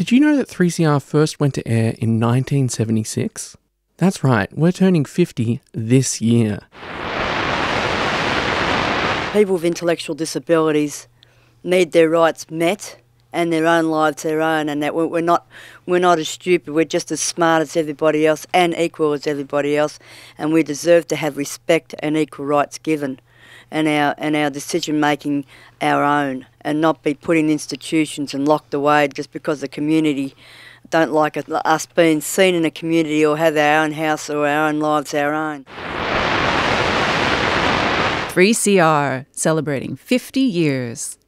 Did you know that 3CR first went to air in 1976? That's right, we're turning 50 this year. People with intellectual disabilities need their rights met and their own lives their own, and that we're not as stupid, we're just as smart as everybody else and equal as everybody else, and we deserve to have respect and equal rights given, and our decision making our own, and not be put in institutions and locked away just because the community don't like us being seen in a community or have our own house or our own lives our own. 3CR, celebrating 50 years.